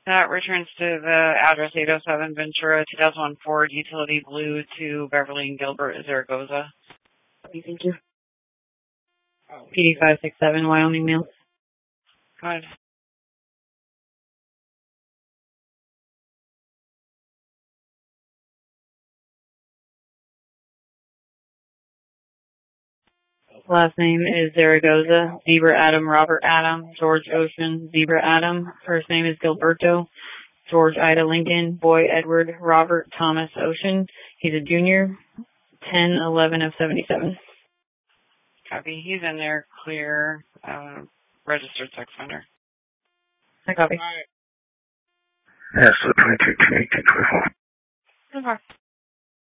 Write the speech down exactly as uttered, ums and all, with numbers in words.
That returns to the address eight oh seven Ventura, two thousand one Ford Utility Blue to Beverly and Gilbert, Zaragoza. Okay, thank you. P D five six seven, Wyoming Mail. Go ahead. Last name is Zaragoza, Zebra Adam, Robert Adam, George Ocean, Zebra Adam. First name is Gilberto, George Ida Lincoln, Boy Edward, Robert Thomas Ocean. He's a junior, ten eleven of seventy-seven. Copy. He's in there, clear, uh, registered sex offender. I copy. Yes, so twenty-two, twenty-two, twenty-four. So far.